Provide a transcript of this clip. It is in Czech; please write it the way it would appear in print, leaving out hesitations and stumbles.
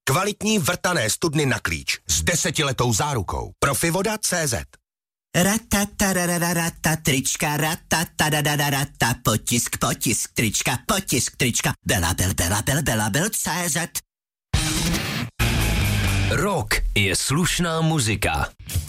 Kvalitní vrtané studny na klíč s 10letou zárukou. Profivoda.cz. Ratatarararata trička, ratatarararata potisk trička, Belabel.cz. Rock je slušná muzika.